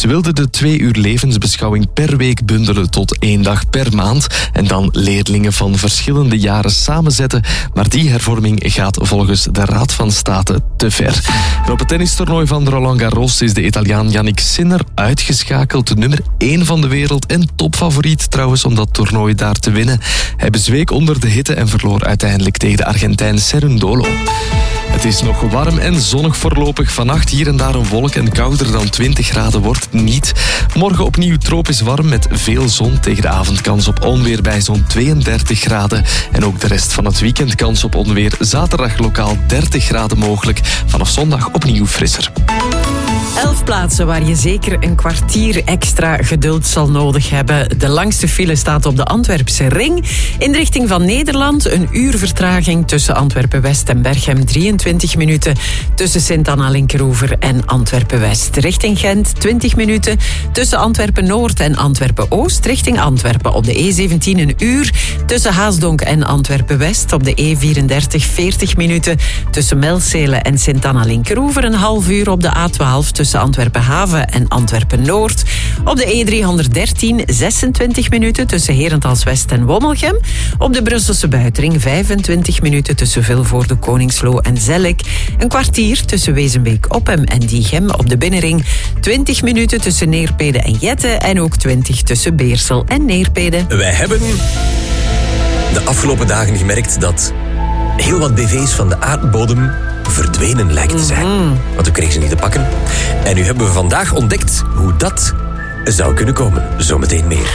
Ze wilden de 2 uur levensbeschouwing per week bundelen tot 1 dag per maand en dan leerlingen van verschillende jaren samenzetten. Maar die hervorming gaat volgens de Raad van State te ver. En op het tennistoernooi van Roland Garros is de Italiaan Jannik Sinner uitgeschakeld. Nummer 1 van de wereld en topfavoriet trouwens om dat toernooi daar te winnen. Hij bezweek onder de hitte en verloor uiteindelijk tegen de Argentijn Cerundolo. Het is nog warm en zonnig voorlopig. Vannacht hier en daar een wolk en kouder dan 20 graden wordt het niet. Morgen opnieuw tropisch warm met veel zon. Tegen de avond kans op onweer bij zo'n 32 graden. En ook de rest van het weekend kans op onweer. Zaterdag lokaal 30 graden mogelijk. Vanaf zondag opnieuw frisser. 11 plaatsen waar je zeker een kwartier extra geduld zal nodig hebben. De langste file staat op de Antwerpse Ring. In de richting van Nederland een uur vertraging tussen Antwerpen-West en Berchem. 23 minuten tussen Sint-Anna-Linkeroever en Antwerpen-West. Richting Gent 20 minuten tussen Antwerpen-Noord en Antwerpen-Oost. Richting Antwerpen op de E17 een uur tussen Haasdonk en Antwerpen-West. Op de E34 40 minuten tussen Melzele en Sint-Anna-Linkeroever. Een half uur op de A12 tussen Antwerpen-Haven en Antwerpen-Noord. Op de E313 26 minuten tussen Herentals-West en Wommelgem. Op de Brusselse Buitering 25 minuten tussen Vilvoorde, Koningsloo en Zellik. Een kwartier tussen Wezenbeek-Oppem en Diegem. Op de Binnenring 20 minuten tussen Neerpede en Jette. En ook 20 tussen Beersel en Neerpede. Wij hebben de afgelopen dagen gemerkt dat heel wat BV's van de aardbodem verdwenen lijkt te zijn. Want we kregen ze niet te pakken. En nu hebben we vandaag ontdekt hoe dat zou kunnen komen. Zometeen meer.